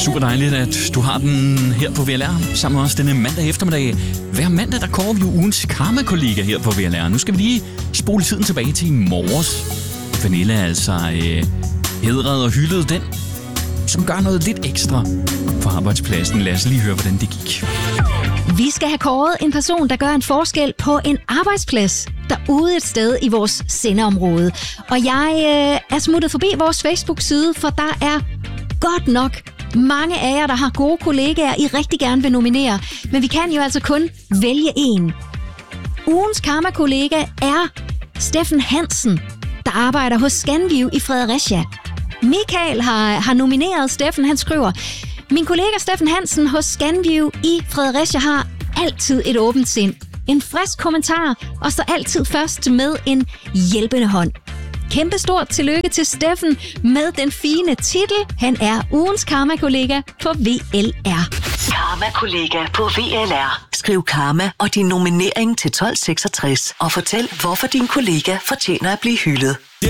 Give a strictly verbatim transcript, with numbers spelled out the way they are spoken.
Super dejligt, at du har den her på V L R, sammen med os denne mandag eftermiddag. Hver mandag, der kommer vi jo ugens karma-kollega her på V L R. Nu skal vi lige spole tiden tilbage til i morges. Pernille er altså øh, hedret og hyldet den, som gør noget lidt ekstra for arbejdspladsen. Lad os lige høre, hvordan det gik. Vi skal have kåret en person, der gør en forskel på en arbejdsplads derude et sted i vores sendeområde. Og jeg øh, er smuttet forbi vores Facebook-side, for der er godt nok mange af jer, der har gode kollegaer, I rigtig gerne vil nominere. Men vi kan jo altså kun vælge en. Ugens karma-kollega er Steffen Hansen, der arbejder hos Scanview i Fredericia. Michael har, har nomineret Steffen. Han skriver: min kollega Steffen Hansen hos Scanview i Fredericia har altid et åbent sind, en frisk kommentar og så altid først med en hjælpende hånd. Kæmpe stort tillykke til Steffen med den fine titel. Han er ugens karma-kollega på V L R. Karma-kollega på V L R. Skriv karma og din nominering til tolv seksogtres og fortæl, hvorfor din kollega fortjener at blive hyldet.